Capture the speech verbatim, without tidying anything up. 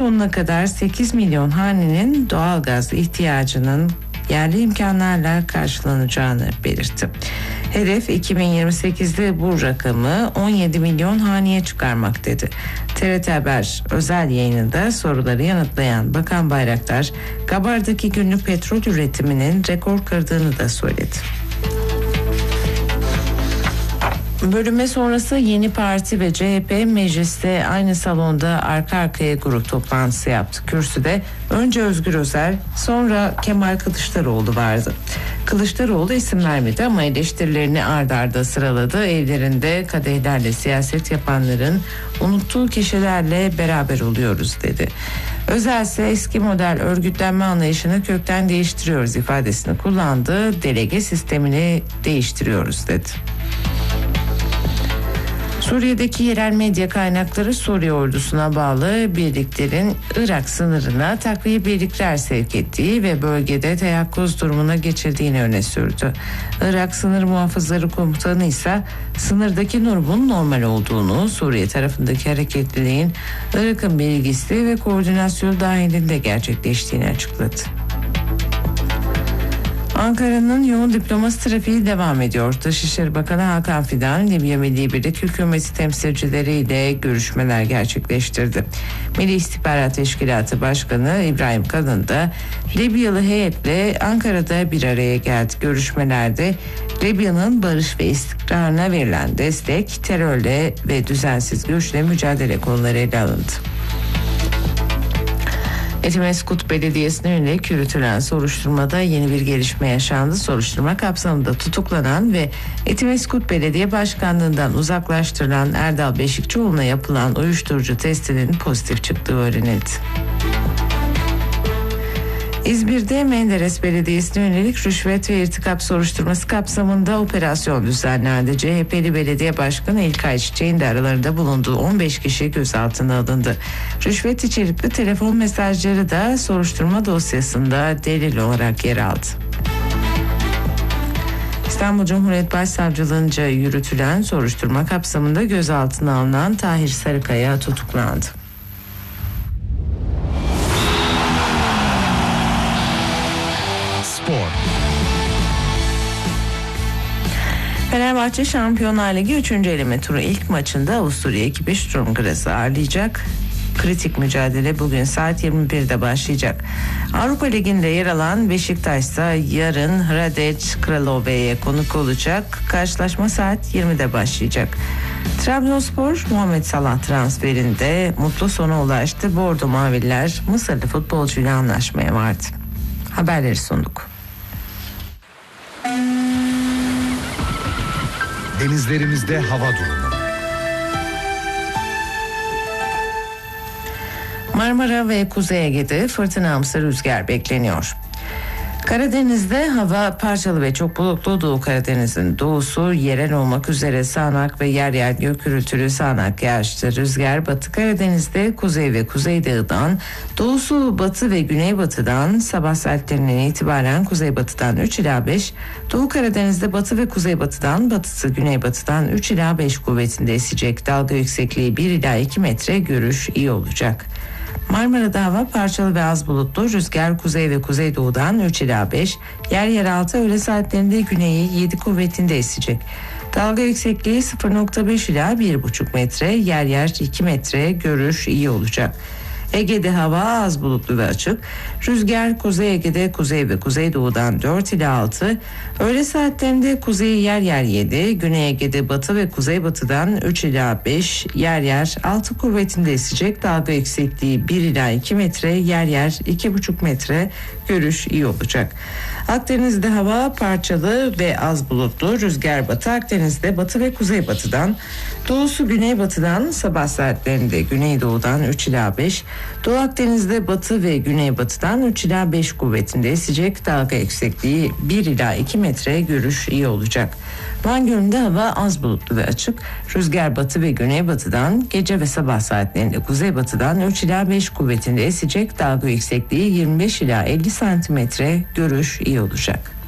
sonuna kadar sekiz milyon hanenin doğalgaz ihtiyacının yerli imkanlarla karşılanacağını belirtti. Hedef iki bin yirmi sekizde bu rakamı on yedi milyon haneye çıkarmak dedi. T R T Haber özel yayınında soruları yanıtlayan Bakan Bayraktar, Gabar'daki günlük petrol üretiminin rekor kırdığını da söyledi. Bölünme sonrası Yeni Parti ve C H P mecliste aynı salonda arka arkaya grup toplantısı yaptı. Kürsüde önce Özgür Özel, sonra Kemal Kılıçdaroğlu vardı. Kılıçdaroğlu isim vermedi ama eleştirilerini ard arda sıraladı. Evlerinde kadehlerle siyaset yapanların unuttuğu kişilerle beraber oluyoruz dedi. Özel ise eski model örgütlenme anlayışını kökten değiştiriyoruz ifadesini kullandı. Delege sistemini değiştiriyoruz dedi. Suriye'deki yerel medya kaynakları Suriye ordusuna bağlı birliklerin Irak sınırına takviye birlikler sevk ettiği ve bölgede teyakkuz durumuna geçildiğini öne sürdü. Irak Sınır Muhafızları Komutanı ise sınırdaki durumun normal olduğunu, Suriye tarafındaki hareketliliğin Irak'ın bilgisi ve koordinasyonu dahilinde gerçekleştiğini açıkladı. Ankara'nın yoğun diplomasi trafiği devam ediyor. Dışişleri Bakanı Hakan Fidan, Libya Milli Birlik Hükümeti temsilcileriyle görüşmeler gerçekleştirdi. Milli İstihbarat Teşkilatı Başkanı İbrahim Kalın da Libyalı heyetle Ankara'da bir araya geldi. Görüşmelerde Libya'nın barış ve istikrarına verilen destek, terörle ve düzensiz göçle mücadele konuları ele alındı. Etimeskut Belediyesi'ne yönelik yürütülen soruşturmada yeni bir gelişme yaşandı. Soruşturma kapsamında tutuklanan ve Etimeskut Belediye Başkanlığı'ndan uzaklaştırılan Erdal Beşikçioğlu'na yapılan uyuşturucu testinin pozitif çıktığı öğrenildi. İzmir'de Menderes Belediyesi'ne yönelik rüşvet ve irtikap soruşturması kapsamında operasyon düzenlendi. C H P'li belediye başkanı İlkay Çiçek'in de aralarında bulunduğu on beş kişi gözaltına alındı. Rüşvet içerikli telefon mesajları da soruşturma dosyasında delil olarak yer aldı. İstanbul Cumhuriyet Başsavcılığınca yürütülen soruşturma kapsamında gözaltına alınan Tahir Sarıkaya tutuklandı. Fenerbahçe Şampiyonlar Ligi üçüncü eleme turu ilk maçında Avusturya ekibi Sturm Graz'ı ağırlayacak. Kritik mücadele bugün saat yirmi birde başlayacak. Avrupa Ligi'nde yer alan Beşiktaş ise yarın Hradec Kralove'ye konuk olacak. Karşılaşma saat yirmide başlayacak. Trabzonspor Muhammed Salah transferinde mutlu sona ulaştı. Bordo Maviller Mısırlı futbolcuyla anlaşmaya vardı. Haberleri sunduk. Denizlerimizde hava durumu. Marmara ve Kuzey Ege'de fırtınamsı rüzgar bekleniyor. Karadeniz'de hava parçalı ve çok bulutlu. Doğu Karadeniz'in doğusu yerel olmak üzere sağanak ve yer yer gök gürültülü sağanak yağışlı rüzgar. Batı Karadeniz'de kuzey ve kuzeydoğudan, doğusu batı ve güneybatıdan sabah saatlerinden itibaren kuzeybatıdan üç ila beş, Doğu Karadeniz'de batı ve kuzeybatıdan, batısı güneybatıdan üç ila beş kuvvetinde esecek. Dalga yüksekliği bir ila iki metre, görüş iyi olacak. Marmara'da hava parçalı ve az bulutlu. Rüzgar kuzey ve kuzeydoğudan üç ila beş, yer yer altı öğle saatlerinde güneyi yedi kuvvetinde esecek. Dalga yüksekliği sıfır nokta beş ila bir buçuk metre, yer yer iki metre, görüş iyi olacak. Ege'de hava az bulutlu ve açık. Rüzgar Kuzey Ege'de kuzey ve kuzeydoğudan dört ila altı, öğle saatlerinde kuzeyi yer yer yedi, Güney Ege'de batı ve kuzeybatıdan üç ila beş, yer yer altı kuvvetinde esecek. Dalga yüksekliği bir ila iki metre, yer yer iki buçuk metre, görüş iyi olacak. Akdeniz'de hava parçalı ve az bulutlu. Rüzgar Batı Akdeniz'de batı ve kuzeybatıdan, doğusu güneybatıdan sabah saatlerinde güneydoğudan üç ila beş, Doğu Akdeniz'de batı ve güneybatıdan üç ila beş kuvvetinde esecek. Dalga yüksekliği bir ila iki metre, görüş iyi olacak. Van Gölü'nde hava az bulutlu ve açık. Rüzgar batı ve güneybatıdan, gece ve sabah saatlerinde kuzeybatıdan üç ila beş kuvvetinde esecek. Dalga yüksekliği yirmi beş ila elli santimetre, görüş iyi olacak.